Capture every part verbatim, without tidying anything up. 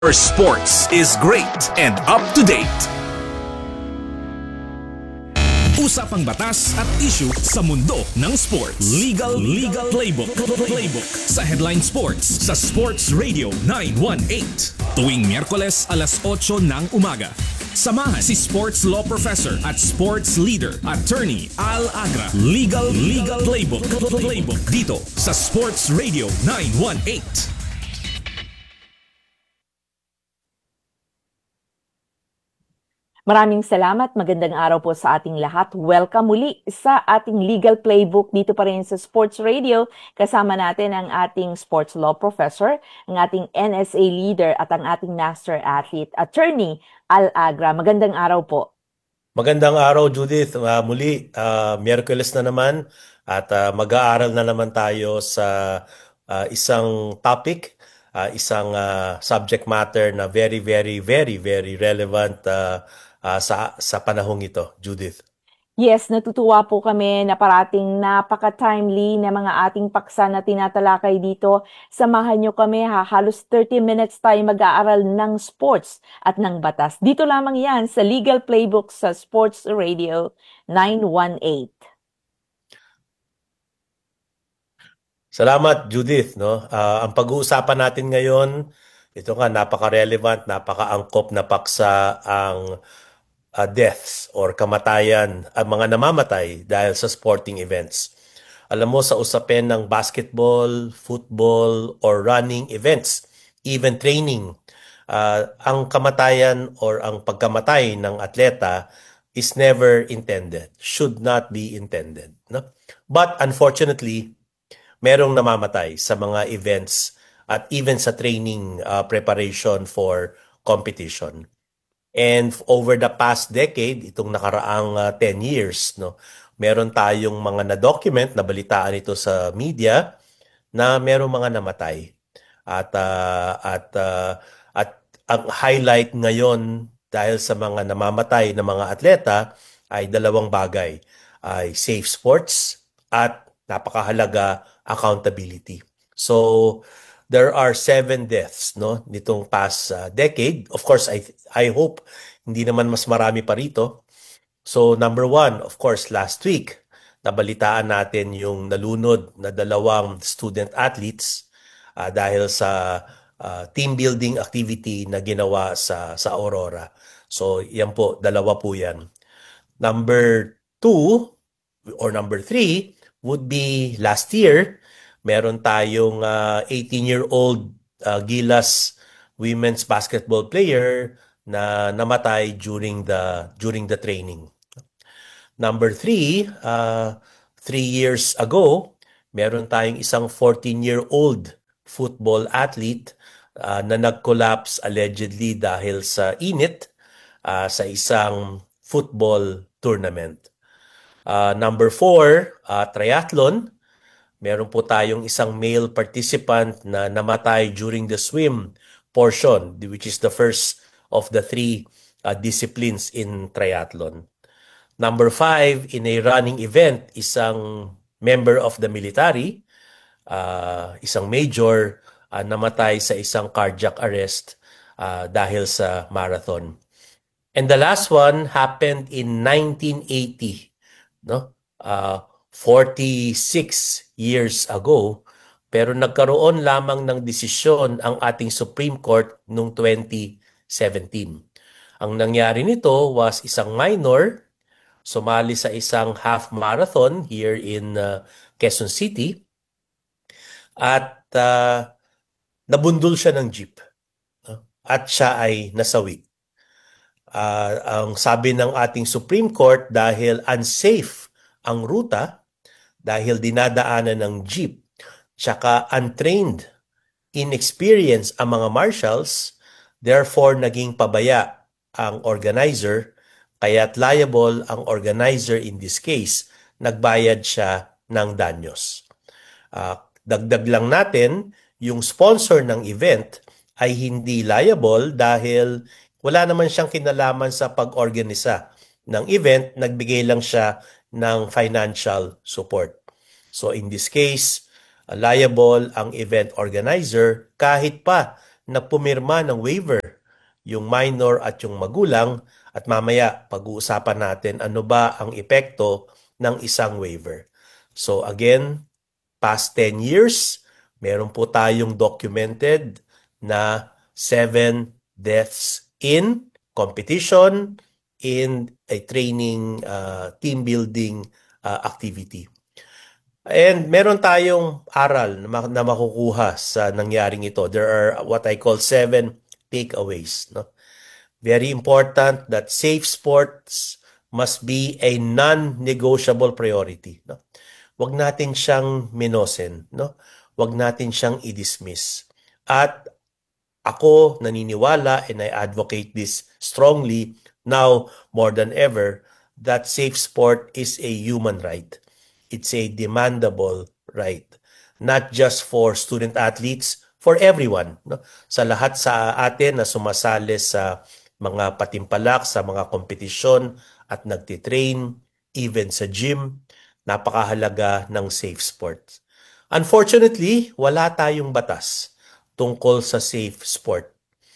Our sports is great and up to date. Usapang batas at issue sa mundo ng sports. Legal Legal Playbook. Playbook sa Headline Sports sa Sports Radio nine one eight. Tuwing Miyerkules alas otso ng umaga. Samahan si sports law professor at sports leader, attorney Al Agra. Legal Legal Playbook. Playbook dito sa Sports Radio nine one eight. Maraming salamat. Magandang araw po sa ating lahat. Welcome muli sa ating Legal Playbook dito pa rin sa Sports Radio. Kasama natin ang ating sports law professor, ang ating N S A leader at ang ating master athlete, attorney Al Agra. Magandang araw po. Magandang araw, Judith. Uh, muli, uh, Miyerkules na naman at uh, mag-aaral na naman tayo sa uh, isang topic, uh, isang uh, subject matter na very, very, very, very relevant uh, Uh, sa sa panahong ito, Judith. Yes, natutuwa po kami na parating napaka-timely na mga ating paksa na tinatalakay dito. Samahan nyo kami ha, halos thirty minutes tayo mag-aaral ng sports at ng batas. Dito lamang yan sa Legal Playbook sa Sports Radio nine one eight. Salamat, Judith. No? Uh, ang pag-uusapan natin ngayon, ito nga, napaka-relevant, napaka-angkop na paksa ang Uh, deaths or kamatayan, ang uh, mga namamatay dahil sa sporting events. Alam mo, sa usapin ng basketball, football, or running events, even training, uh, ang kamatayan or ang pagkamatay ng atleta is never intended, should not be intended. No? But unfortunately, merong namamatay sa mga events at even sa training uh, preparation for competition. And over the past decade, itong nakaraang uh, ten years, no, meron tayong mga na-document, nabalitaan ito sa media, na merong mga namatay. At, uh, at, uh, at ang highlight ngayon dahil sa mga namamatay na mga atleta ay dalawang bagay. Ay safe sports at napakahalaga accountability. So, there are seven deaths no nitong past uh, decade. Of course, I I hope hindi naman mas marami pa rito. So number one, of course, last week nabalitaan natin yung nalunod na dalawang student athletes uh, dahil sa uh, team building activity na ginawa sa sa Aurora. So yan po, dalawa po yan. Number two or number three would be last year. Meron tayong uh, eighteen-year-old uh, Gilas women's basketball player na namatay during the during the training. Number three, uh, three years ago, meron tayong isang fourteen-year-old football athlete uh, na nag-collapse allegedly dahil sa init uh, sa isang football tournament. Uh, number four, uh, triathlon. Meron po tayong isang male participant na namatay during the swim portion, which is the first of the three uh, disciplines in triathlon. Number five, in a running event, isang member of the military, uh, isang major, uh, namatay sa isang cardiac arrest uh, dahil sa marathon. And the last one happened in nineteen eighty, no? Uh, forty-six years ago, pero nagkaroon lamang ng desisyon ang ating Supreme Court noong twenty seventeen. Ang nangyari nito was isang minor sumali sa isang half marathon here in uh, Quezon City at uh, nabundol siya ng jeep uh, at siya ay nasawi. Uh, ang sabi ng ating Supreme Court, dahil unsafe ang ruta, dahil dinadaanan ng jeep, tsaka untrained, inexperienced ang mga marshals, therefore naging pabaya ang organizer, kaya't liable ang organizer in this case, nagbayad siya ng danyos. Uh, dagdag lang natin, yung sponsor ng event ay hindi liable dahil wala naman siyang kinalaman sa pag-organisa ng event, nagbigay lang siya ng financial support. So in this case, liable ang event organizer kahit pa na pumirma ng waiver, yung minor at yung magulang, at mamaya pag-uusapan natin ano ba ang epekto ng isang waiver. So again, past ten years, meron po tayong documented na seven deaths in competition, in a training, uh, team building uh, activity. And meron tayong aral na, na makukuha sa nangyaring ito. There are what I call seven takeaways. No? Very important that safe sports must be a non-negotiable priority. No? Huwag natin siyang minosen. No? Huwag natin siyang i-dismiss. At ako naniniwala, and I advocate this strongly now more than ever, that safe sport is a human right. It's a demandable right. Not just for student athletes, for everyone. No? Sa lahat sa atin na sumasali sa mga patimpalak, sa mga kompetisyon at nagtitrain, even sa gym, napakahalaga ng safe sport. Unfortunately, wala tayong batas tungkol sa safe sport.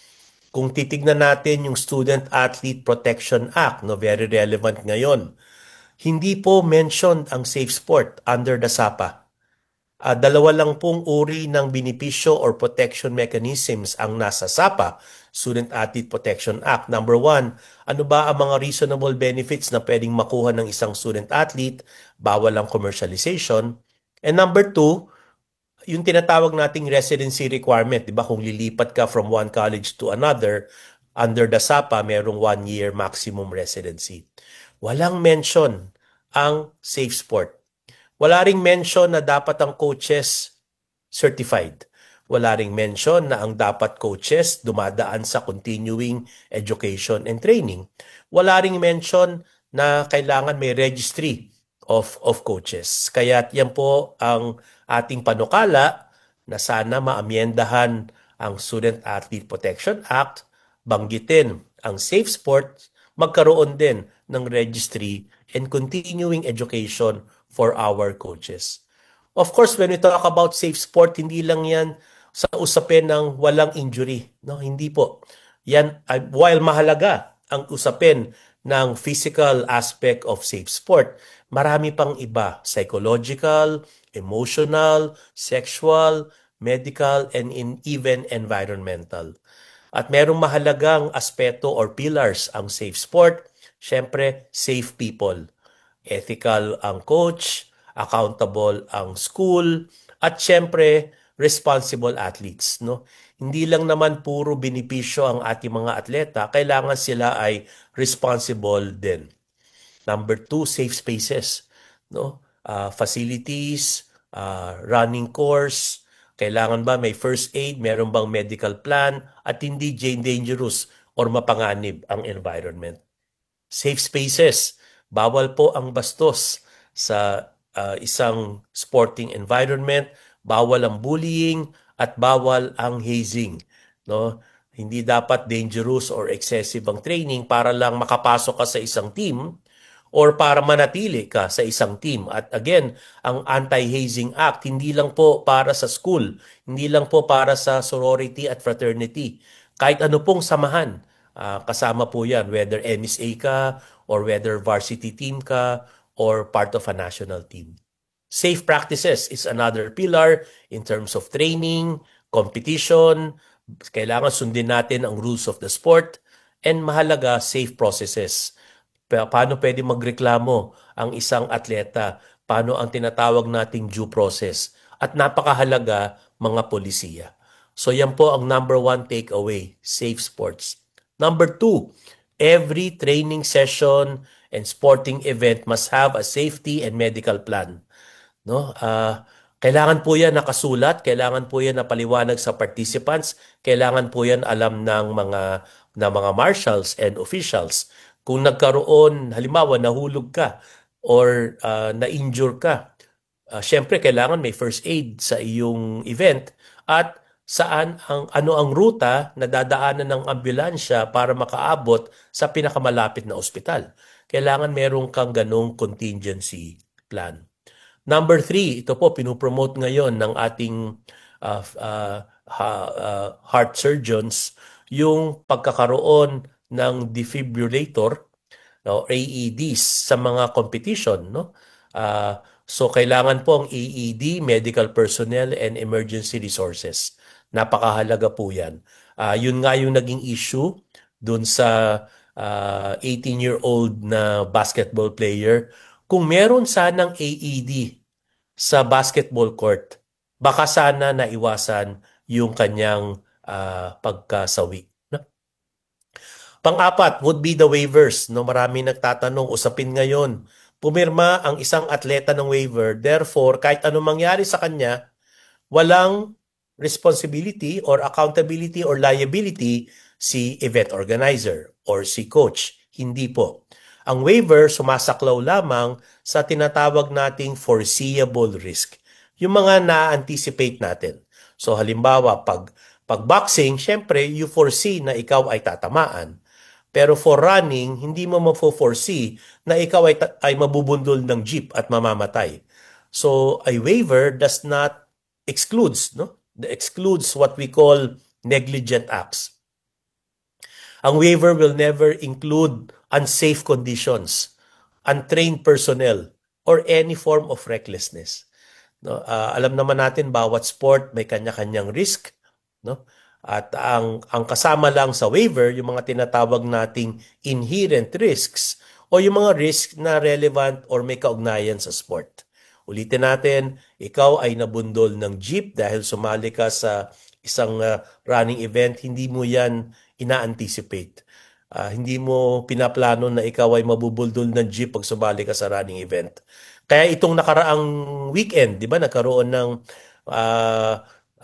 Kung titignan natin yung Student Athlete Protection Act, no, very relevant ngayon, hindi po mentioned ang safe sport under the S A P A. Uh, dalawa lang pong uri ng benepisyo or protection mechanisms ang nasa S A P A, Student Athlete Protection Act. Number one, ano ba ang mga reasonable benefits na pwedeng makuha ng isang student athlete? Bawal ang commercialization. And number two, yung tinatawag nating residency requirement, di ba? Kung lilipat ka from one college to another, under the S A P A, merong one year maximum residency. Walang mention ang safe sport. Wala ring mention na dapat ang coaches certified. Wala ring mention na ang dapat coaches dumadaan sa continuing education and training. Wala ring mention na kailangan may registry of, of coaches. Kaya yan po ang ating panukala na sana maamyendahan ang Student Athlete Protection Act, banggitin ang safe sport, magkaroon din ng registry and continuing education for our coaches. Of course, when we talk about safe sport, hindi lang yan sa usapin ng walang injury. No, hindi po. Yan, uh, while mahalaga ang usapin ng physical aspect of safe sport, marami pang iba. Psychological, emotional, sexual, medical, and in even environmental. At merong mahalagang aspeto or pillars ang safe sport. Siyempre, safe people. Ethical ang coach, accountable ang school, at siyempre, responsible athletes. No? Hindi lang naman puro benepisyo ang ating mga atleta, kailangan sila ay responsible din. Number two, safe spaces. No? Uh, facilities, uh, running course, kailangan ba may first aid, meron bang medical plan, at hindi dangerous or mapanganib ang environment. Safe spaces, bawal po ang bastos sa uh, isang sporting environment, bawal ang bullying at bawal ang hazing. No? Hindi dapat dangerous or excessive ang training para lang makapasok ka sa isang team or para manatili ka sa isang team. At again, ang Anti-Hazing Act, hindi lang po para sa school, hindi lang po para sa sorority at fraternity. Kahit ano pong samahan, uh, kasama po yan, whether M S A ka or whether varsity team ka or part of a national team. Safe practices is another pillar in terms of training, competition. Kailangan sundin natin ang rules of the sport, and mahalaga, safe processes. Paano pwede magreklamo ang isang atleta? Paano ang tinatawag nating due process? At napakahalaga, mga polisiya. So yan po ang number one takeaway, safe sports. Number two, every training session and sporting event must have a safety and medical plan. No? Uh, kailangan po yan nakasulat, kailangan po yan napaliwanag sa participants, kailangan po yan alam ng mga, ng mga marshals and officials. Kung nagkaroon, halimbawa, nahulog ka or uh, na-injure ka, uh, syempre kailangan may first aid sa iyong event at saan ang ano ang ruta na dadaanan ng ambulansya para makaabot sa pinakamalapit na ospital. Kailangan meron kang ganong contingency plan. Number three, ito po, pinupromote ngayon ng ating uh, uh, ha- uh, heart surgeons yung pagkakaroon ng defibrillator, no, A E Ds sa mga competition, no? Ah, so kailangan po ang A E D, medical personnel and emergency resources. Napakahalaga po 'yan. Ah, yun nga yung naging issue dun sa ah, eighteen-year-old na basketball player. Kung meron sanang A E D sa basketball court, baka sana naiwasan yung kanyang ah, pagkasawi. No? Pang-apat would be the waivers. No, marami nagtatanong, usapin ngayon. Pumirma ang isang atleta ng waiver. Therefore, kahit anong mangyari sa kanya, walang responsibility or accountability or liability si event organizer or si coach. Hindi po. Ang waiver sumasaklaw lamang sa tinatawag nating foreseeable risk. Yung mga na-anticipate natin. So halimbawa, pag, pag boxing, syempre you foresee na ikaw ay tatamaan. Pero for running, hindi mo mafo-foresee na ikaw ay, ay mabubundol ng jeep at mamamatay. So a waiver does not excludes, no? Excludes what we call negligent acts. Ang waiver will never include unsafe conditions, untrained personnel, or any form of recklessness. No? Ah, alam naman natin bawat sport may kanya-kanyang risk, no? At ang ang kasama lang sa waiver yung mga tinatawag nating inherent risks o yung mga risk na relevant or may kaugnayan sa sport. Ulitin natin, ikaw ay nabundol ng jeep dahil sumali ka sa isang uh, running event, hindi mo yan ina-anticipate. Uh, hindi mo pinaplano na ikaw ay mabubuldol ng jeep pag sumali ka sa running event. Kaya itong nakaraang weekend, di ba, nagkaroon ng uh,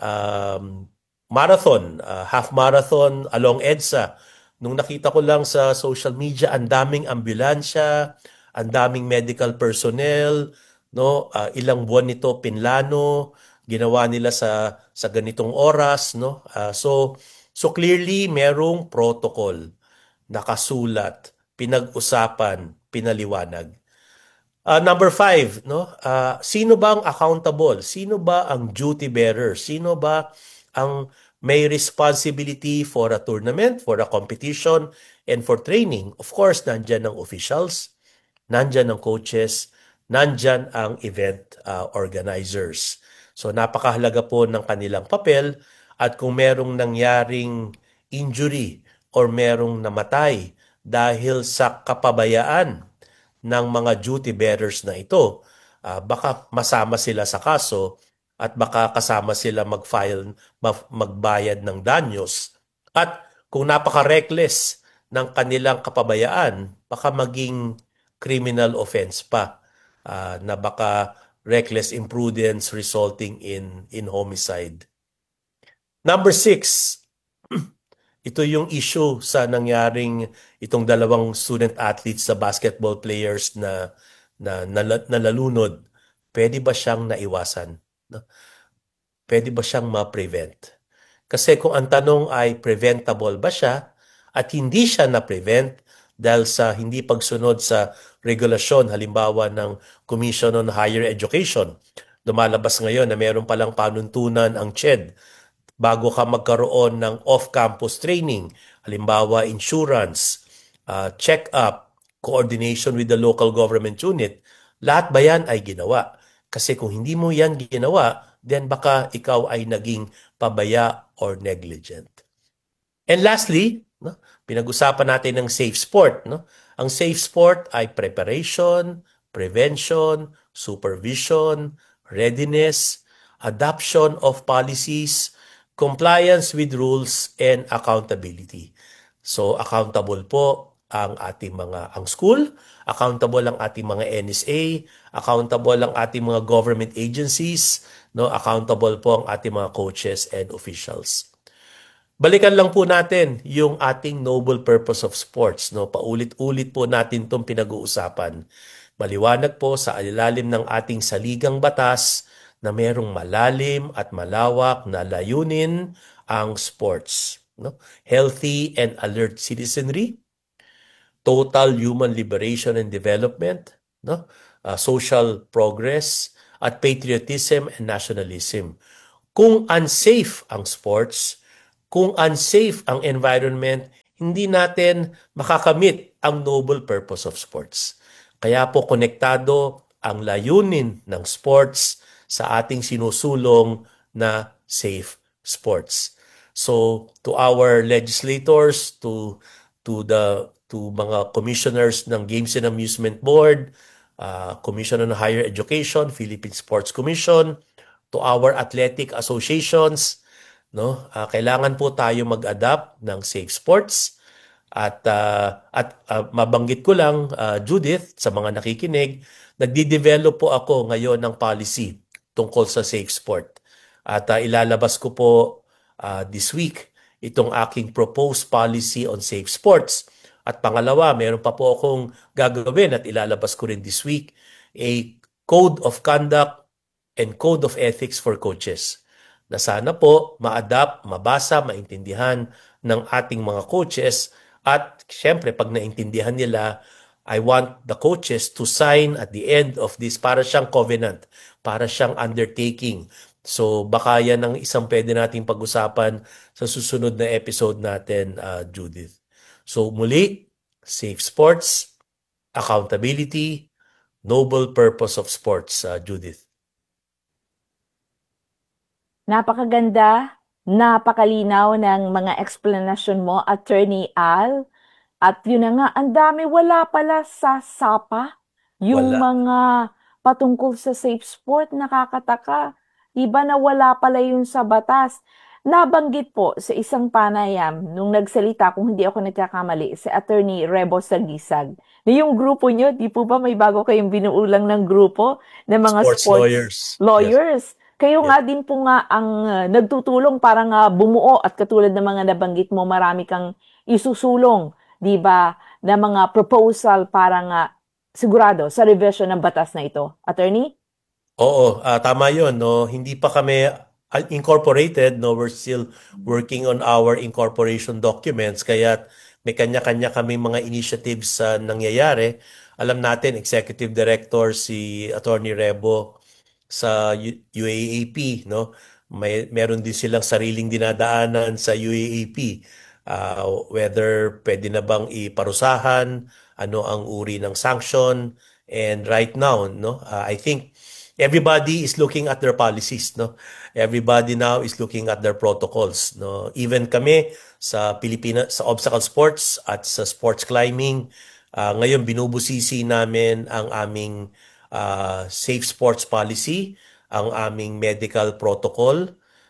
um, marathon, uh, half marathon along EDSA. Nung nakita ko lang sa social media, ang daming ambulansya, ang daming medical personnel, no? Uh, ilang buwan nito pinlano, ginawa nila sa sa ganitong oras, no? Uh, so so clearly merong protocol nakasulat, pinag-usapan, pinaliwanag. Uh, number five, no? Uh, sino ba ang accountable? Sino ba ang duty bearer? Sino ba ang may responsibility for a tournament, for a competition, and for training? Of course, nandyan ang officials, nandyan ang coaches, nandyan ang event uh, organizers. So napakahalaga po ng kanilang papel at kung merong nangyaring injury or merong namatay dahil sa kapabayaan ng mga duty bearers na ito, uh, baka masama sila sa kaso at baka kasama sila mag-file, magbayad ng danyos. At kung napaka-reckless ng kanilang kapabayaan, baka maging criminal offense pa uh, na baka reckless imprudence resulting in in homicide. Number six, ito yung issue sa nangyaring itong dalawang student athletes sa basketball players na na, na nalalunod. Pwede ba siyang naiwasan? No? Pwede ba siyang ma-prevent? Kasi kung ang tanong ay preventable ba siya at hindi siya na-prevent dahil sa hindi pagsunod sa regulasyon, halimbawa ng Commission on Higher Education, lumalabas ngayon na meron palang panuntunan ang C H E D bago ka magkaroon ng off-campus training, halimbawa insurance, uh, check-up, coordination with the local government unit, lahat ba yan ay ginawa? Kasi kung hindi mo yan ginawa, then baka ikaw ay naging pabaya or negligent. And lastly, no, pinag-usapan natin ng safe sport. No? Ang safe sport ay preparation, prevention, supervision, readiness, adoption of policies, compliance with rules, and accountability. So accountable po ang ating mga ang school, accountable ang ating mga N S A, accountable ang ating mga government agencies, no, accountable po ang ating mga coaches and officials. Balikan lang po natin yung ating noble purpose of sports, no. Paulit-ulit po natin 'tong pinag-uusapan. Maliwanag po sa ilalim ng ating saligang batas na merong malalim at malawak na layunin ang sports, no? Healthy and alert citizenry, total human liberation and development, no? Uh, social progress, at patriotism and nationalism. Kung unsafe ang sports, kung unsafe ang environment, hindi natin makakamit ang noble purpose of sports. Kaya po konektado ang layunin ng sports sa ating sinusulong na safe sports. So to our legislators, to to the to mga commissioners ng Games and Amusement Board, uh, Commission on Higher Education, Philippine Sports Commission, to our athletic associations, no? Uh, kailangan po tayo mag-adapt ng safe sports at uh, at uh, mabanggit ko lang, uh, Judith, sa mga nakikinig, nagdi-develop po ako ngayon ng policy tungkol sa safe sport. At uh, ilalabas ko po uh, this week itong aking proposed policy on safe sports. At pangalawa, meron pa po akong gagawin at ilalabas ko rin this week, a code of conduct and code of ethics for coaches na sana po ma-adapt, mabasa, maintindihan ng ating mga coaches at syempre pag naintindihan nila, I want the coaches to sign at the end of this para siyang covenant, para siyang undertaking. So baka yan ang isang pwede nating pag-usapan sa susunod na episode natin, uh, Judith. So muli, safe sports, accountability, noble purpose of sports, uh, Judith. Napakaganda, napakalinaw ng mga explanation mo, Attorney Al. At yun na nga, ang dami, wala pala sa SAPA yung Wala. mga patungkol sa safe sport, nakakataka. Iba na wala pala yun sa batas. Nabanggit po sa isang panayam nung nagsalita, kung hindi ako nagkakamali, si Attorney Rebo Sagisag. Na yung grupo nyo, di po ba may bago kayong binuulang ng grupo ng mga Sports sports lawyers. lawyers? Kayo Yes. nga din po nga ang uh, nagtutulong para nga bumuo at katulad ng mga nabanggit mo, marami kang isusulong, di ba, na mga proposal para nga sigurado sa revision ng batas na ito. Attorney? Oo, ah, tama yun. No? Hindi pa kami uh, incorporated. No? We're still working on our incorporation documents. Kaya may kanya-kanya kami mga initiatives sa nangyayari. Alam natin, Executive Director si Attorney Rebo sa U- UAAP, no? May meron din silang sariling dinadaanan sa U A A P. Uh, whether pwede na bang iparusahan, ano ang uri ng sanction, and right now, no? Uh, I think everybody is looking at their policies, no? Everybody now is looking at their protocols, no? Even kami sa Pilipinas, sa obstacle sports at sa sports climbing, uh, ngayon binubusisi namin ang aming uh, safe sports policy, ang aming medical protocol.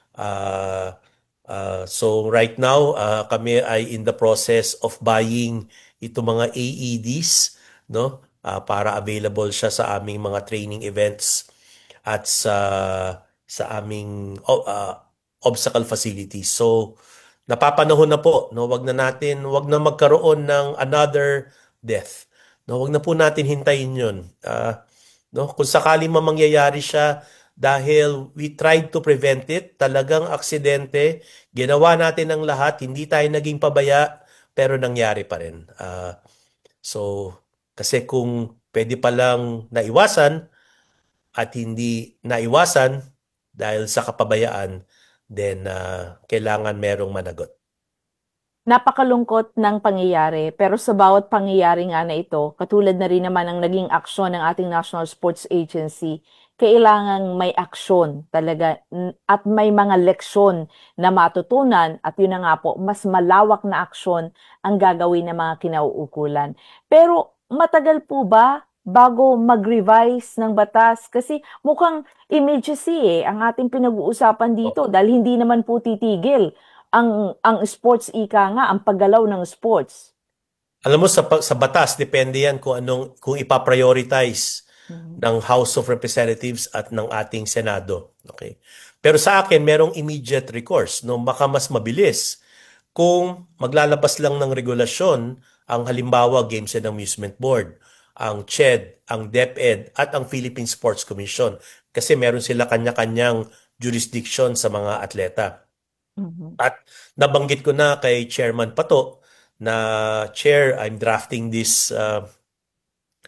Uh, uh, so right now, uh, kami ay in the process of buying ito mga A E Ds, no? Uh, para available siya sa aming mga training events at sa sa aming oh, uh, obstacle facilities. So napapanahon na po, no? Wag na natin, wag na magkaroon ng another death. No, wag na po natin hintayin 'yon. Uh, no, kung sakali man mangyayari siya dahil we tried to prevent it, talagang aksidente, ginawa natin ang lahat, hindi tayo naging pabaya, pero nangyari pa rin. Uh, so, kasi kung pwede palang naiwasan at hindi naiwasan dahil sa kapabayaan, then uh, kailangan merong managot. Napakalungkot ng pangyayari, pero sa bawat pangyayari nga na ito, katulad na rin naman ang naging aksyon ng ating National Sports Agency, kailangang may aksyon talaga n- at may mga leksyon na matutunan at yun na nga po, mas malawak na aksyon ang gagawin ng mga kinauukulan. Pero matagal po ba bago mag-revise ng batas? Kasi mukhang immediacy eh, ang ating pinag-uusapan dito dahil hindi naman po titigil ang ang sports ika nga, ang paggalaw ng sports. Alam mo, sa, pa- sa batas, depende yan kung anong, kung ipaprioritize ng House of Representatives at ng ating Senado. Okay? Pero sa akin, merong immediate recourse, no? Baka mas mabilis kung maglalabas lang ng regulasyon ang halimbawa Games and Amusement Board, ang C H E D, ang DepEd at ang Philippine Sports Commission kasi meron sila kanya-kanyang jurisdiction sa mga atleta. Mhm. At nabanggit ko na kay Chairman Pato na, Chair, I'm drafting this uh,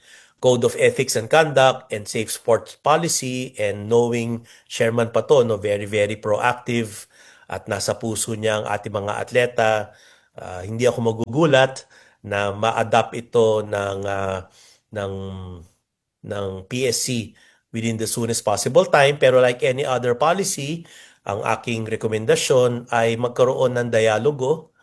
Code of Ethics and Conduct and Safe Sports Policy, and knowing Chairman Pato, no, very, very proactive at nasa puso niya ang ating mga atleta, ah, hindi ako magugulat na ma-adapt ito ng, ah, ng, ng P S C within the soonest possible time. Pero like any other policy, ang aking rekomendasyon ay magkaroon ng dialogo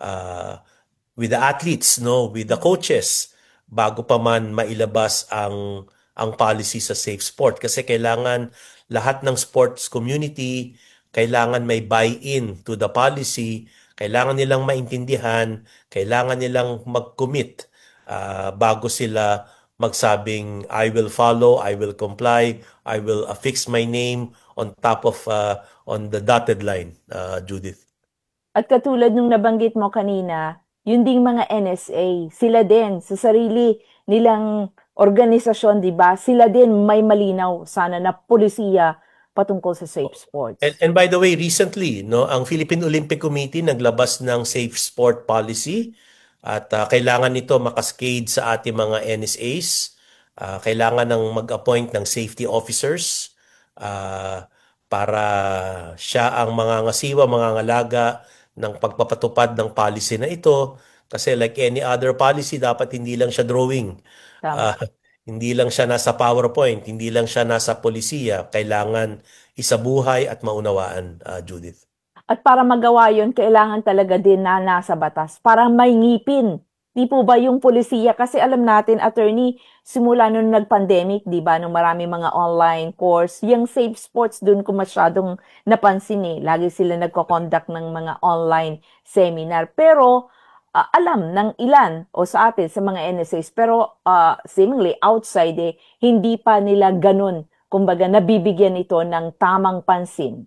ah, with the athletes, no, with the coaches, bago pa man mailabas ang ang policy sa safe sport, kasi kailangan lahat ng sports community kailangan may buy-in to the policy, kailangan nilang maintindihan, kailangan nilang mag-commit ah, bago sila magsabing I will follow, I will comply, I will affix my name on top of ah, on the dotted line, ah, Judith. At katulad nung nabanggit mo kanina, yun ding mga N S A, sila din sa sarili nilang organisasyon, di ba? Sila din may malinaw sana na polisiya patungkol sa safe sports. And, and by the way, recently, no, ang Philippine Olympic Committee naglabas ng safe sport policy at ah, kailangan nito makascade sa ating mga N S As. Ah, kailangan ng mag-appoint ng safety officers ah, para siya ang mangangasiwa, mangangalaga ng pagpapatupad ng policy na ito. Kasi like any other policy, dapat hindi lang siya drawing. Tama. Ah, hindi lang siya nasa PowerPoint, hindi lang siya nasa polisiya. Kailangan isabuhay at maunawaan, ah, Judith. At para magawa yun, kailangan talaga din na nasa batas. Para may ngipin. Di po ba yung polisiya? Kasi alam natin, attorney, simula nung nag-pandemic, di ba, nung marami mga online course, yung safe sports dun ko masyadong napansin eh. Lagi sila nagko-conduct ng mga online seminar. Pero ah, alam ng ilan o sa atin, sa mga N S As, pero ah, seemingly outside eh, hindi pa nila ganun. Kumbaga, nabibigyan ito ng tamang pansin.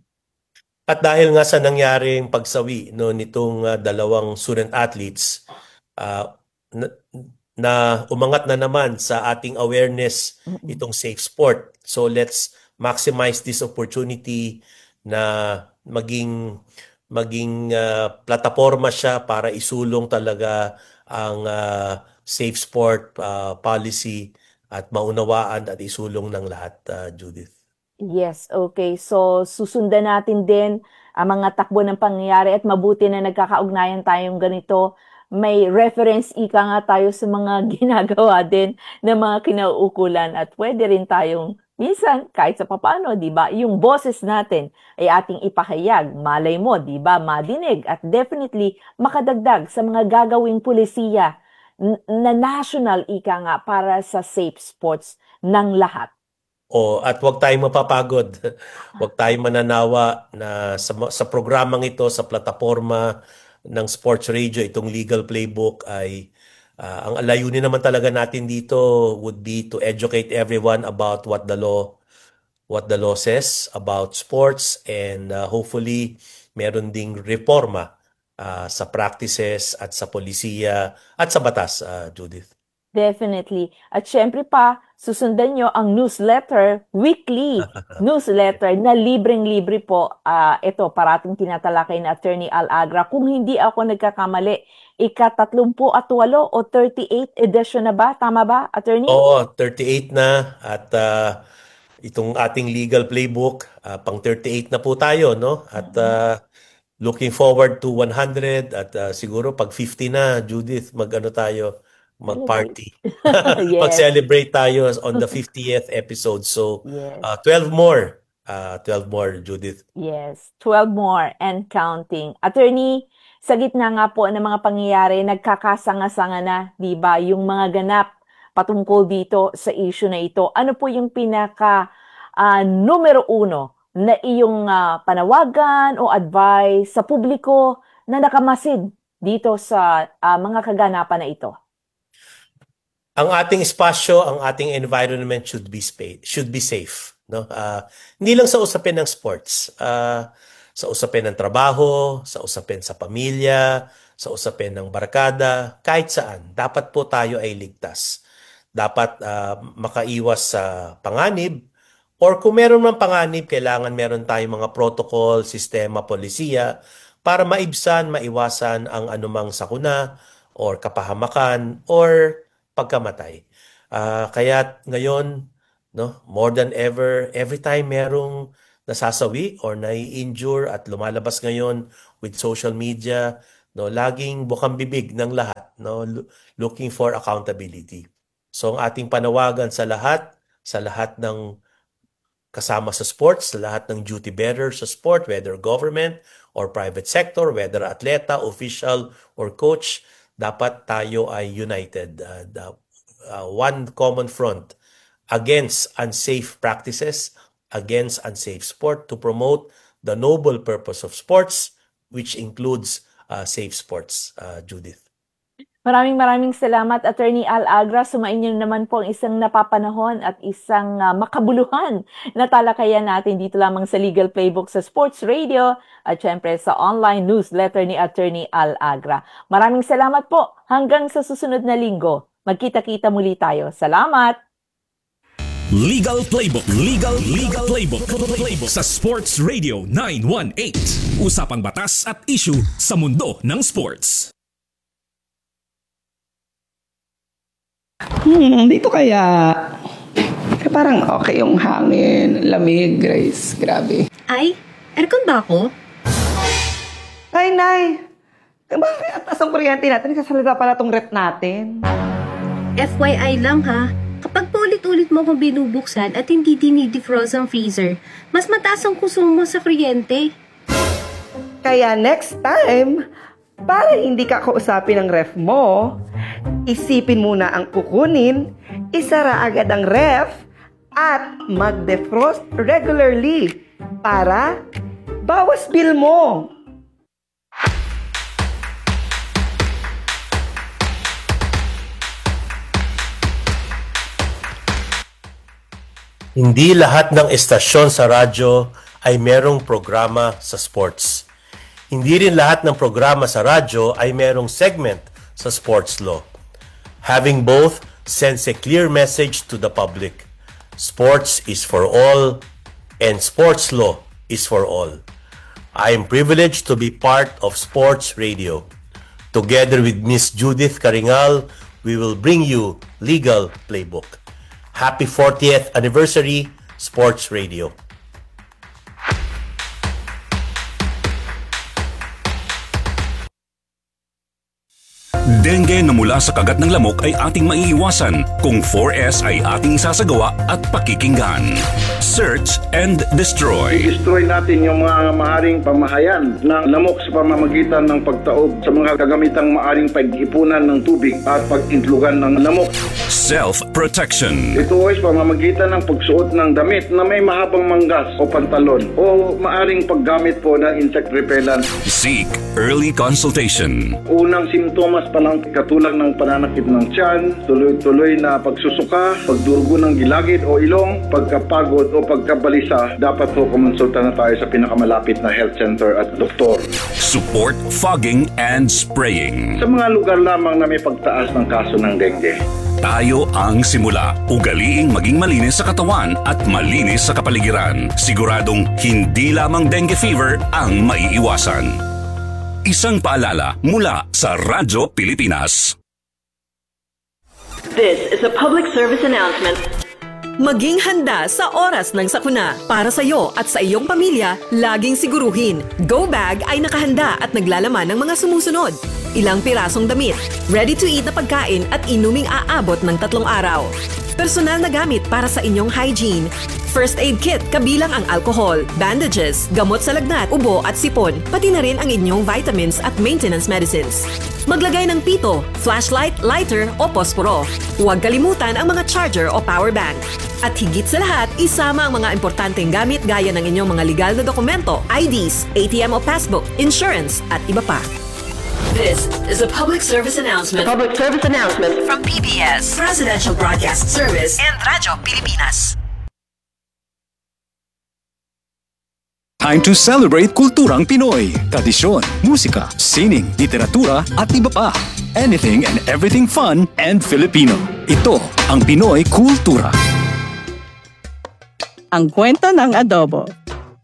At dahil nga sa nangyaring pagsawi, no, nitong ah, dalawang student athletes, ah, na, na umangat na naman sa ating awareness Mm-mm. itong safe sport. So let's maximize this opportunity na maging maging ah, plataforma siya para isulong talaga ang ah, safe sport ah, policy at maunawaan at isulong ng lahat, ah, Judith. Yes, okay. So, susundan natin din ang mga takbo ng pangyayari at mabuti na nagkakaugnayan tayong ganito. May reference ika nga tayo sa mga ginagawa din ng mga kinauukulan at pwede rin tayong minsan kahit sa papaano, 'di ba? Yung boses natin ay ating ipahayag. Malay mo, 'di ba? Madinig at definitely makadagdag sa mga gagawing pulisiya n- na national ika nga para sa safe sports ng lahat. O at huwag tayong mapapagod. Huwag tayong mananawa na sa, sa programang ito, sa plataforma ng Sports Radio, itong Legal Playbook ay ah, ang layunin naman talaga natin dito would be to educate everyone about what the law what the law says about sports, and ah, hopefully meron ding reforma ah, sa practices at sa polisiya at sa batas, ah, Judith. Definitely. At syempre pa, susundan nyo ang newsletter, weekly newsletter na libreng-libre po. Ah, ito, parating tinatalakay na Attorney Al Agra. Kung hindi ako nagkakamali, ika-tatlumpu at walo o thirty-eighth edition na ba? Tama ba, Attorney? Oo, thirty-eight na at ah, itong ating legal playbook, ah, pang thirty-eight na po tayo, no? At ah, looking forward to one hundred at ah, siguro pag fifty na, Judith, mag-ano tayo, mag-party. Yes. Mag-celebrate tayo on the fiftieth episode. So, Yes. ah, twelve more. Ah, twelve more, Judith. Yes, twelve more and counting. Attorney, sa gitna nga po ng mga pangyayari, nagkakasanga-sanga na, di ba, yung mga ganap patungkol dito sa issue na ito. Ano po yung pinaka ah, numero uno na iyong ah, panawagan o advice sa publiko na nakamasid dito sa ah, mga kaganapan na ito? Ang ating espasyo, ang ating environment should be spa- should be safe, no? Ah, hindi lang sa usapin ng sports, ah, sa usapin ng trabaho, sa usapin sa pamilya, sa usapin ng barkada, kahit saan, dapat po tayo ay ligtas. Dapat ah, makaiwas sa panganib, or kung meron man panganib, kailangan meron tayong mga protocol, sistema, polisiya para maibsan, maiwasan ang anumang sakuna or kapahamakan or pagkamatay. Ah, kaya ngayon, no, more than ever, every time merong nasasawi or nai-injure at lumalabas ngayon with social media, no, laging bukang bibig ng lahat, no, lo- looking for accountability. So ang ating panawagan sa lahat, sa lahat ng kasama sa sports, sa lahat ng duty bearer sa sport, whether government or private sector, whether atleta, official, or coach, dapat tayo ay united. Uh, the, uh, one common front against unsafe practices, against unsafe sport, to promote the noble purpose of sports, which includes uh, safe sports, uh, Judith. Maraming maraming salamat, Attorney Al Agra. Sumainyo naman po ang isang napapanahon at isang uh, makabuluhan na talakayan natin dito lamang sa Legal Playbook sa Sports Radio at syempre sa online newsletter ni Attorney Al Agra. Maraming salamat po. Hanggang sa susunod na linggo. Magkita-kita muli tayo. Salamat! Legal Playbook, Legal Legal Playbook, Playbook sa Sports Radio nine one eight. Usapang batas at issue sa mundo ng sports. Hmm, dito kaya parang okay yung hangin, lamig, Grace. Grabe. Ay, aircon ba ako? Ay, Nay! Bakit ang taas ang kuryente natin? Kasalita pala tong rep natin. F Y I lang ha, kapag paulit-ulit mo akong binubuksan at hindi dinidefrost ang freezer, mas mataas ang konsumo sa kuryente. Kaya next time, para hindi ka kausapin ng ref mo, isipin muna ang kukunin, isara agad ang ref, at mag-defrost regularly para bawas bill mo. Hindi lahat ng estasyon sa radyo ay merong programa sa sports. Hindi rin lahat ng programa sa radyo ay merong segment sa sports law. Having both sends a clear message to the public. Sports is for all and sports law is for all. I am privileged to be part of Sports Radio. Together with Miss Judith Caringal, we will bring you Legal Playbook. Happy fortieth anniversary, Sports Radio. Dengue na mula sa kagat ng lamok ay ating maiiwasan kung four S ay ating sasagawa at pakikinggan. Search and destroy. I-destroy natin yung mga maaring pamahayan ng lamok sa pamamagitan ng pagtaob sa mga kagamitang maaring pag-ipunan ng tubig at pag-intlugan ng lamok. Self-protection. Ito ay sa pamamagitan ng pagsuot ng damit na may mahabang manggas o pantalon o maaring paggamit po ng insect repellent. Seek early consultation. Unang simptomas pa lang katulad ng pananakit ng tiyan, tuloy-tuloy na pagsusuka, pagdurugo ng gilagid o ilong, pagkapagod o pagkabalisa, dapat po kumonsulta na tayo sa pinakamalapit na health center at doktor. Support fogging and spraying. Sa mga lugar lamang na may pagtaas ng kaso ng dengue. Tayo ang simula. Ugaliing maging malinis sa katawan at malinis sa kapaligiran. Siguradong hindi lamang dengue fever ang maiiwasan. Isang paalala mula sa Radyo Pilipinas. This is a public service announcement. Maging handa sa oras ng sakuna. Para sa iyo at sa iyong pamilya, laging siguruhin, Go Bag ay nakahanda at naglalaman ng mga sumusunod. Ilang pirasong damit, ready-to-eat na pagkain at inuming aabot ng tatlong araw. Personal na gamit para sa inyong hygiene. First aid kit kabilang ang alcohol, bandages, gamot sa lagnat, ubo at sipon, pati na rin ang inyong vitamins at maintenance medicines. Maglagay ng pito, flashlight, lighter o posporo. Huwag kalimutan ang mga charger o power bank. At higit sa lahat, isama ang mga importanteng gamit gaya ng inyong mga legal na dokumento, I Ds, A T M o passbook, insurance at iba pa. This is a public service announcement. Public service announcement From P B S, Presidential Broadcast Service, and Radyo Pilipinas. Time to celebrate kulturang Pinoy. Tradisyon, musika, sining, literatura at iba pa. Anything and everything fun and Filipino. Ito ang Pinoy Kultura. Ang kwento ng adobo.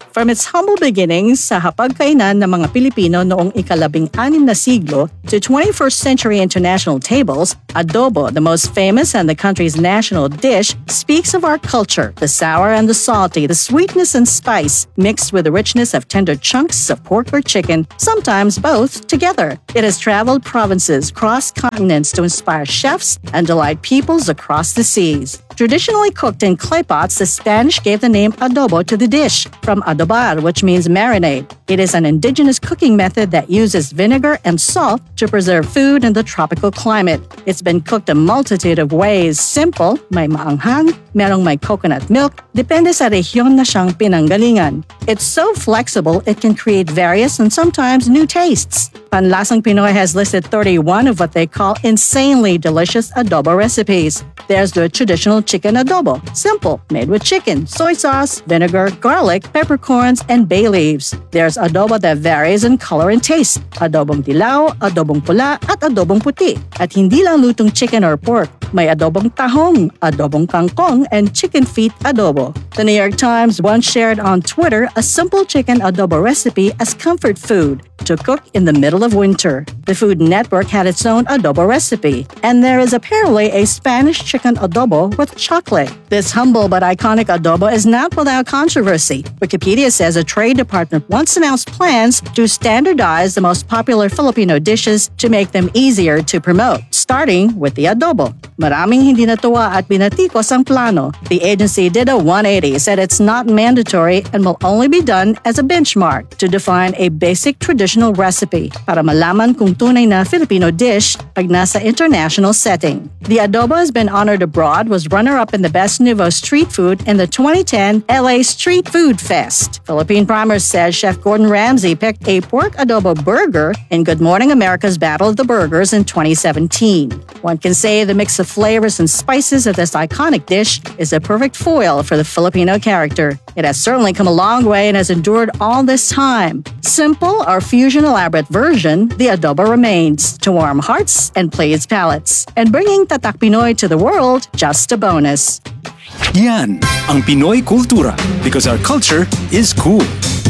From its humble beginnings sa hapagkainan ng mga Pilipino noong ikalabing anim na siglo to twenty-first century international tables, adobo, the most famous and the country's national dish, speaks of our culture, the sour and the salty, the sweetness and spice, mixed with the richness of tender chunks of pork or chicken, sometimes both together. It has traveled provinces, crossed continents to inspire chefs and delight peoples across the seas. Traditionally cooked in clay pots, the Spanish gave the name adobo to the dish, from adobar, which means marinade. It is an indigenous cooking method that uses vinegar and salt to preserve food in the tropical climate. It's been cooked a multitude of ways. Simple, may maanghang, merong may coconut milk, depende sa rehiyon na siyang pinanggalingan. It's so flexible, it can create various and sometimes new tastes. Panlasang Pinoy has listed thirty-one of what they call insanely delicious adobo recipes. There's the traditional chicken adobo, simple, made with chicken, soy sauce, vinegar, garlic, peppercorns, and bay leaves. There's adobo that varies in color and taste, adobong dilaw, adobong pula, at adobong puti. At hindi lang lutong chicken or pork, may adobong tahong, adobong kangkong, and chicken feet adobo. The New York Times once shared on Twitter a simple chicken adobo recipe as comfort food to cook in the middle of winter. The Food Network had its own adobo recipe, and there is apparently a Spanish chicken adobo with chocolate. This humble but iconic adobo is not without controversy. Wikipedia says a trade department once announced plans to standardize the most popular Filipino dishes to make them easier to promote, starting with the adobo. Maraming hindi natuwa at binatikos ang plano. The agency did a one eighty, said it's not mandatory and will only be done as a benchmark to define a basic traditional recipe para malaman kung tunay na Filipino dish pag nasa international setting. The adobo has been honored abroad, was runner-up in the Best Nouveau Street Food in the twenty ten L A Street Food Fest. Philippine Primer says Chef Gordon Ramsay picked a pork adobo burger in Good Morning America's Battle of the Burgers in twenty seventeen. One can say the mix of flavors and spices of this iconic dish is a perfect foil for the Filipino character. It has certainly come a long way and has endured all this time. Simple or fusion elaborate version, the adobo remains to warm hearts and please palates. And bringing Tatak Pinoy to the world, just a bonus. Yan ang Pinoy Kultura, because our culture is cool.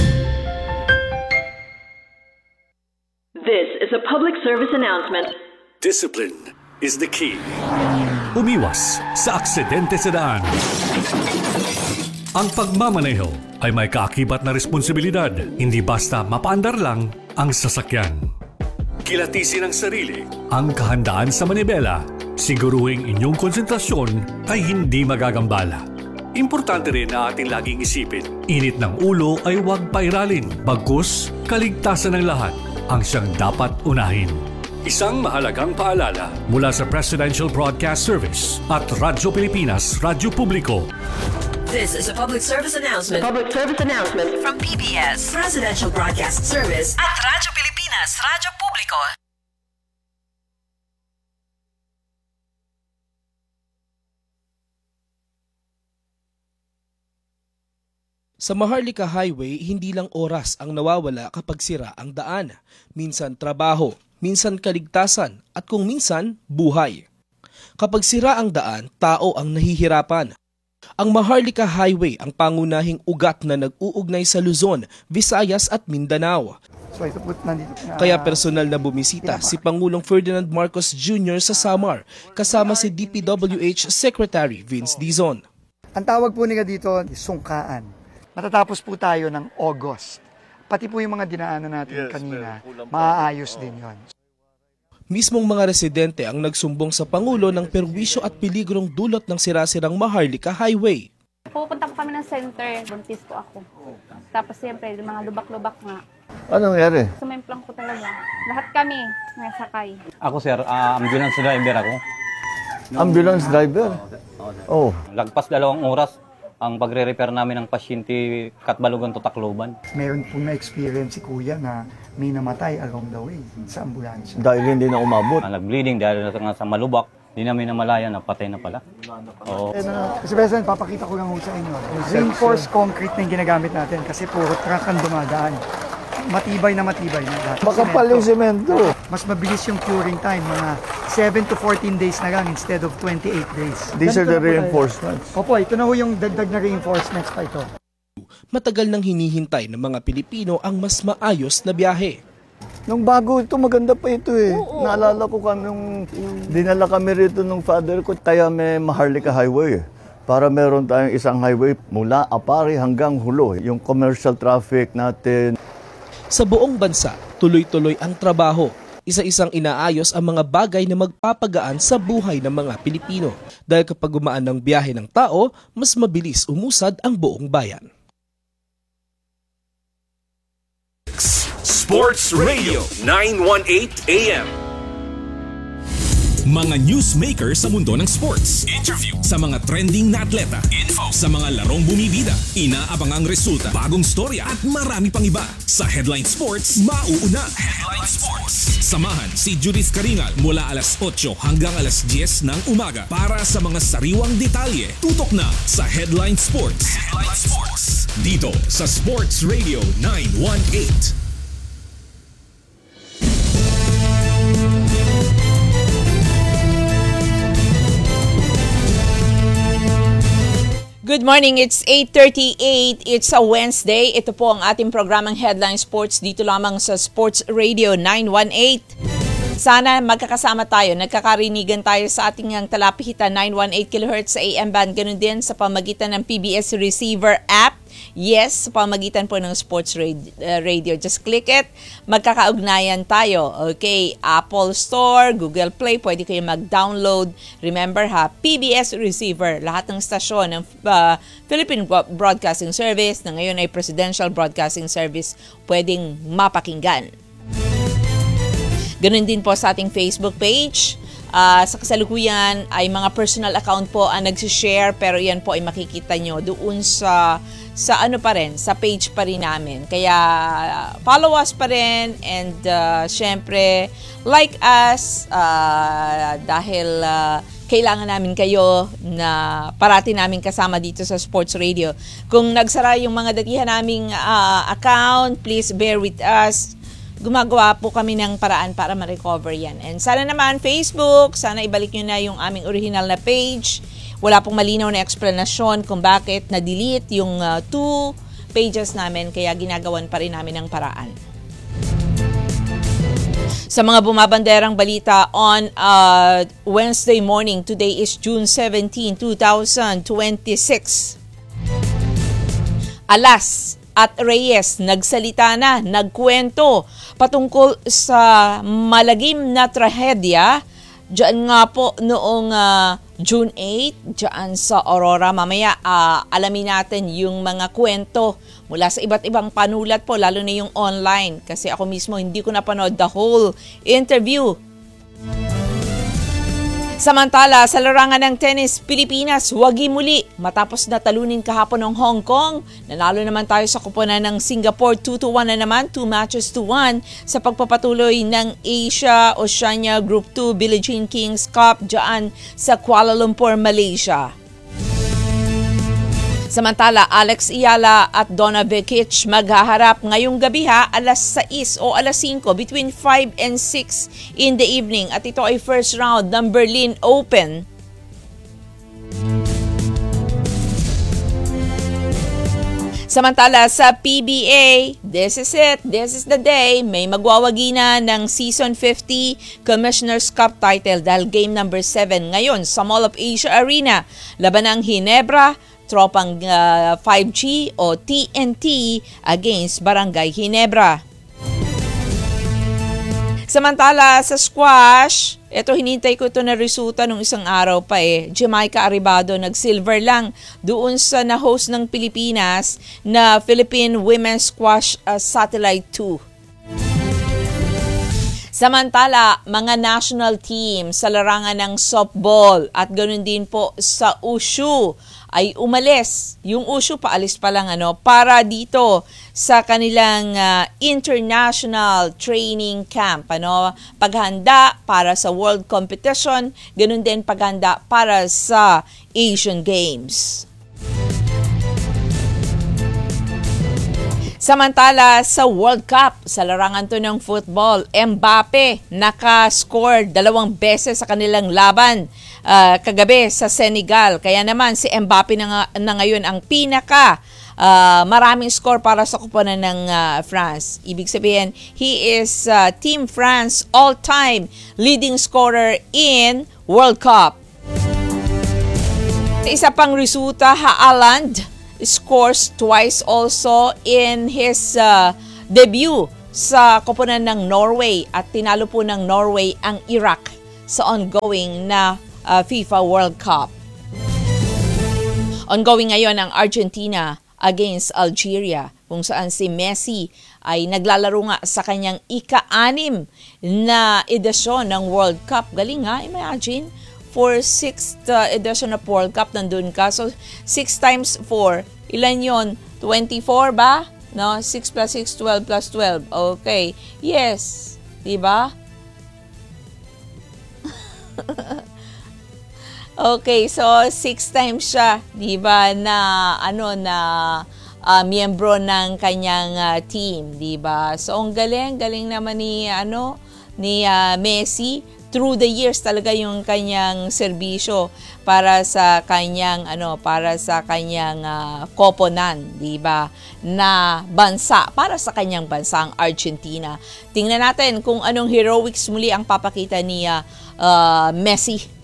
This is a public service announcement. Discipline is the key. Umiwas sa aksidente sa daan. Ang pagmamaneho ay may kaakibat na responsibilidad, hindi basta mapaandar lang ang sasakyan. Kilatisin ang sarili, ang kahandaan sa manibela, siguruhing inyong konsentrasyon ay hindi magagambala. Importante rin na ating laging isipin, init ng ulo ay huwag pairalin, bagkus kaligtasan ng lahat ang siyang dapat unahin. Isang mahalagang paalala mula sa Presidential Broadcast Service at Radyo Pilipinas, Radyo Publiko. This is a public service announcement. Public service announcement From P B S, Presidential Broadcast Service at Radyo Pilipinas, Radyo Publiko. Sa Maharlika Highway, hindi lang oras ang nawawala kapag sira ang daan. Minsan trabaho, minsan kaligtasan, at kung minsan, buhay. Kapag sira ang daan, tao ang nahihirapan. Ang Maharlika Highway ang pangunahing ugat na nag-uugnay sa Luzon, Visayas at Mindanao. So ito po nandito. Uh, Kaya personal na bumisita si Pangulong Ferdinand Marcos Junior sa Samar, kasama si D P W H Secretary Vince Dizon. Ang tawag po nila dito, sungkaan. Matatapos po tayo ng August. Pati po yung mga dinaanan natin yes, kanina, maaayos din yon. Mismong mga residente ang nagsumbong sa Pangulo ng perwisyo at peligrong dulot ng sirasirang Maharlika Highway. Pupunta po kami ng center, buntis po ako. Tapos siyempre, mga lubak-lubak nga. Anong nangyari? Sumemplang ko talaga. Lahat kami nasakay. Ako sir, uh, ambulance driver ako. Ambulance driver? Oh. Lagpas dalawang oras ang pagre-repair namin ng pasyente Katbalogan to Tacloban. Meron po na-experience si Kuya na may namatay along the way sa ambulansya. Dahil hindi na umabot? Uh, nag-bleeding dahil na sa malubak. Hindi namin namalaya na patay na pala. Oo. Kasi President, papakita ko lang sa inyo. Reinforced concrete na yung ginagamit natin kasi puro truck ang dumadaan. Matibay na matibay na. Makapal yung semento. Mas mabilis yung curing time, mga seven to fourteen days na lang instead of twenty-eight days. These are the reinforcements. Opo, ito na ho yung dagdag na reinforcements pa ito. matagal nang hinihintay ng mga Pilipino ang mas maayos na biyahe. Nung bago ito, maganda pa ito eh. Oo, naalala ko kami nung dinala kami rito ng father ko, kaya may Maharlika Highway eh. Para meron tayong isang highway mula Apari hanggang Hulo, yung commercial traffic natin. Sa buong bansa, tuloy-tuloy ang trabaho. Isa-isang inaayos ang mga bagay na magpapagaan sa buhay ng mga Pilipino. Dahil kapag gumaan ng biyahe ng tao, mas mabilis umusad ang buong bayan. Sports Radio nine eighteen A M. Mga newsmaker sa mundo ng sports. Interview sa mga trending na atleta. Info sa mga larong bumibida. Inaabangang resulta, bagong storya at marami pang iba. Sa Headline Sports, mauuna. Headline Sports. Samahan si Judith Caringal mula alas otso hanggang alas diyes ng umaga para sa mga sariwang detalye. Tutok na sa Headline Sports. Headline Sports. Dito sa Sports Radio nine eighteen. Good morning, it's eight thirty-eight. It's a Wednesday. Ito po ang ating programang Headline Sports dito lamang sa Sports Radio nine eighteen. Sana magkakasama tayo, nagkakarinigan tayo sa ating ang talapihitan nine eighteen kilohertz sa A M band, ganun din sa pamagitan ng P B S Receiver app. Yes, sa pamagitan po ng Sports Radio. Just click it. Magkakaugnayan tayo. Okay, Apple Store, Google Play, pwede kayo mag-download. Remember ha, P B S Receiver, lahat ng stasyon ng uh, Philippine Broadcasting Service na ngayon ay Presidential Broadcasting Service, pwedeng mapakinggan. Ganun din po sa ating Facebook page. Uh, sa kasalukuyan ay mga personal account po ang nagsishare, pero yan po ay makikita nyo doon sa sa ano pa rin, sa page pa rin namin. Kaya follow us pa rin and uh, syempre like us uh, dahil uh, kailangan namin kayo na parati namin kasama dito sa Sports Radio. Kung nagsara yung mga datihan naming uh, account, please bear with us. Gumagawa po kami ng paraan para ma-recover yan. And sana naman Facebook, sana ibalik nyo na yung aming original na page. Wala pong malinaw na explanation kung bakit na-delete yung uh, two pages namin, kaya ginagawan pa rin namin ng paraan. Sa mga bumabanderang balita on uh, Wednesday morning, today is June seventeenth, twenty twenty-six. Alas at Reyes nagsalita na, nagkwento patungkol sa malagim na trahedya diyan nga po noong uh, June eighth, diyan sa Aurora. Mamaya uh, alamin natin yung mga kwento mula sa iba't ibang panulat po, lalo na yung online. Kasi ako mismo hindi ko napanood the whole interview. Samantala, sa larangan ng tennis, Pilipinas wagi muli matapos na talunin kahapon ng Hong Kong. Nanalo naman tayo sa kuponan ng Singapore two to one na naman, two matches to one sa pagpapatuloy ng Asia Oceania Group two Billie Jean Kings Cup dyan sa Kuala Lumpur, Malaysia. Samantala, Alex Iyala at Donna Vekic maghaharap ngayong gabi ha, alas sais o alas singko, between five and six in the evening. At ito ay first round ng Berlin Open. Samantala sa P B A, this is it, this is the day, may magwawagi na ng Season fifty Commissioner's Cup title dahil game number seven ngayon sa Mall of Asia Arena. Laban ng Ginebra, Tropang uh, five G o T N T against Barangay Ginebra. Samantala sa squash, ito hinintay ko ito na resulta nung isang araw pa eh. Jamaica Arribado nag-silver lang doon sa na-host ng Pilipinas na Philippine Women's Squash uh, Satellite two. Samantala, mga national team sa larangan ng softball at ganoon din po sa Wushu ay umalis. Yung Wushu paalis pa lang ano para dito sa kanilang uh, international training camp, ano, paghanda para sa world competition, ganoon din paghanda para sa Asian Games. Samantala sa World Cup, sa larangan to ng football, Mbappe naka-score dalawang beses sa kanilang laban uh, kagabi sa Senegal. Kaya naman si Mbappe na, nga, na ngayon ang pinaka uh, maraming score para sa koponan ng uh, France. Ibig sabihin, he is uh, Team France all-time leading scorer in World Cup. Isa pang resulta, Haaland scores twice also in his uh, debut sa koponan ng Norway at tinalo po ng Norway ang Iraq sa ongoing na uh, FIFA World Cup. Ongoing ngayon ang Argentina against Algeria kung saan si Messi ay naglalaro nga sa kanyang ika-anim na edisyon ng World Cup. Galing ha, imagine. For sixth uh, edition of World Cup, nandun ka. So, six times four, ilan yon? twenty-four ba? No? six plus six, twelve plus twelve. Okay. Yes. Diba? Okay, so six times siya, diba, na, ano, na uh, miyembro ng kanyang uh, team, diba? So, ang galing, galing naman ni, ano, ni uh, Messi. Through the years talaga yung kanyang serbisyo para sa kanyang ano para sa kanyang uh, koponan, 'di ba? Na bansa para sa kanyang bansa ang Argentina. Tingnan natin kung anong heroics muli ang papakita ni uh, uh, Messi.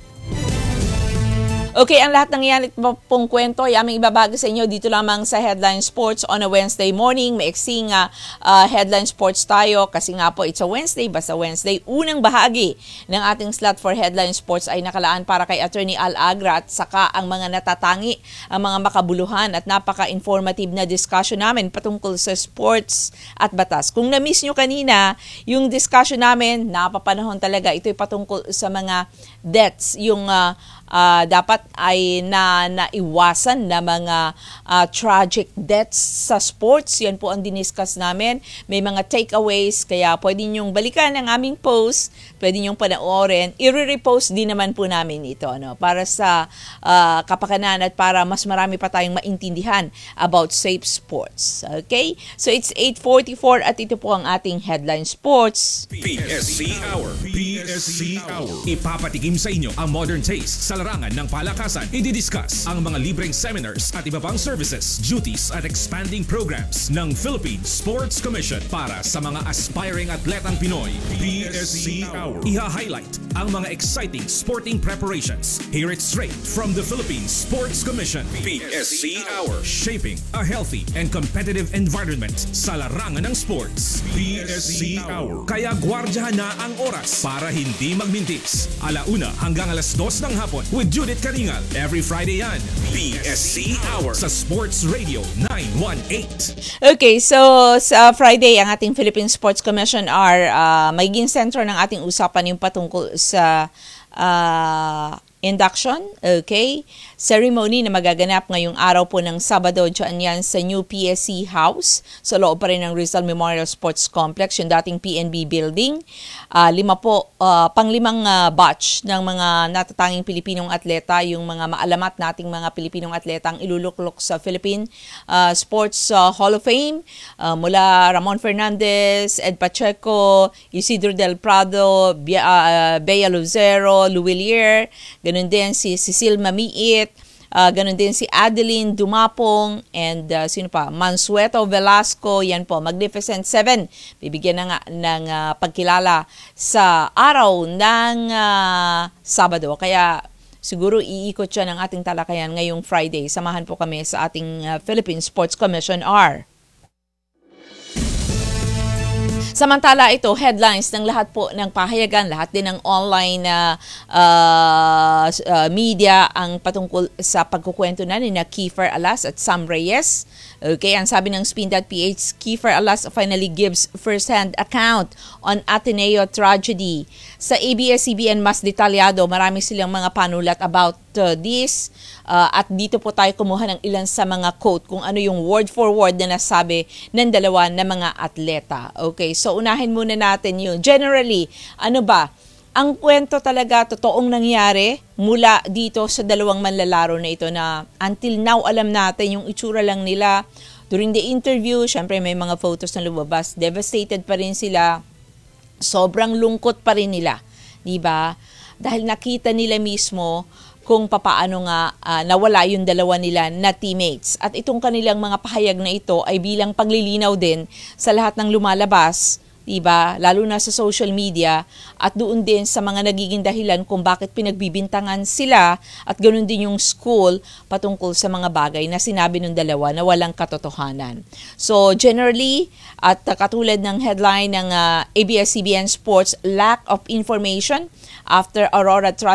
Okay, ang lahat ng yan at pong kwento ay aming ibabagi sa inyo dito lamang sa Headline Sports on a Wednesday morning. Maiksing uh, uh, Headline Sports tayo kasi nga po it's a Wednesday, basta Wednesday. Unang bahagi ng ating slot for Headline Sports ay nakalaan para kay Attorney Al Agra at saka ang mga natatangi, ang mga makabuluhan at napaka-informative na discussion namin patungkol sa sports at batas. Kung na-miss nyo kanina, yung discussion namin, napapanahon talaga. Ito'y patungkol sa mga deaths, yung uh, Uh, dapat ay na naiwasan na mga uh, tragic deaths sa sports. Yan po ang diniscuss namin. May mga takeaways, kaya pwede nyong balikan ang aming post, pwede nyong panoorin. I-repost din naman po namin ito, ano, para sa uh, kapakanan at para mas marami pa tayong maintindihan about safe sports. Okay? So it's eight forty-four at ito po ang ating Headline Sports. P S C Hour. P S C Hour. Ipapatikim sa inyo ang modern taste sa larangan ng palakasan. I-discuss ang mga libreng seminars at iba pang services, duties at expanding programs ng Philippine Sports Commission para sa mga aspiring atletang Pinoy. P S C Hour. Iha-highlight ang mga exciting sporting preparations. Hear it straight from the Philippine Sports Commission. P S C Hour. Shaping a healthy and competitive environment sa larangan ng sports. P S C Hour. Kaya gwardyahan na ang oras para hindi magmintis. Alauna hanggang alas dos ng hapon with Judith Caringal. Every Friday yan. P S C Hour sa Sports Radio nine one eight. Okay, so sa Friday, ang ating Philippine Sports Commission are uh, magiging sentro ng ating usapan yung patungkol sa uh, induction, okay, ceremony na magaganap ngayong araw po ng Sabado dyan yan sa New P S C House sa loob pa rin ng Rizal Memorial Sports Complex, yung dating P N B building. Uh, lima po, uh, panglimang uh, batch ng mga natatanging Pilipinong atleta, yung mga maalamat nating mga Pilipinong atleta ang iluluklok sa Philippine uh, Sports uh, Hall of Fame uh, mula Ramon Fernandez, Ed Pacheco, Isidro Del Prado, Bea, uh, Bea Lucero, Luwilier, ganun din si Cecil Mamiit, uh, ganun din si Adeline Dumapong, and uh, sino pa? Mansueto Velasco, yan po, Magnificent Seven. Bibigyan na nga ng uh, pagkilala sa araw ng uh, Sabado. Kaya siguro iikot siya ng ating talakayan ngayong Friday. Samahan po kami sa ating uh, Philippine Sports Commission R. Samantala ito, headlines ng lahat po ng pahayagan, lahat din ng online na uh, uh, media ang patungkol sa pagkukwento na ni na Kiefer Alas at Sam Reyes. Okay, ang sabi ng Spin dot P H, Kiefer Alas finally gives first-hand account on Ateneo tragedy. Sa A B S C B N mas detalyado, marami silang mga panulat about uh, this. Uh, at dito po tayo kumuha ng ilan sa mga quote kung ano yung word for word na nasabi ng dalawa na mga atleta. Okay, so unahin muna natin yun. Generally, ano ba? Ang kwento talaga totoong nangyari mula dito sa dalawang manlalaro na ito na until now alam natin yung itsura lang nila. During the interview, syempre may mga photos na lumabas. Devastated pa rin sila. Sobrang lungkot pa rin nila. Diba? Dahil nakita nila mismo kung papaano nga uh, nawala yung dalawa nila na teammates. At itong kanilang mga pahayag na ito ay bilang paglilinaw din sa lahat ng lumalabas, diba? Lalo na sa social media at doon din sa mga nagiging dahilan kung bakit pinagbibintangan sila at ganoon din yung school patungkol sa mga bagay na sinabi ng dalawa na walang katotohanan. So generally, at uh, katulad ng headline ng uh, A B S C B N Sports, lack of information after Aurora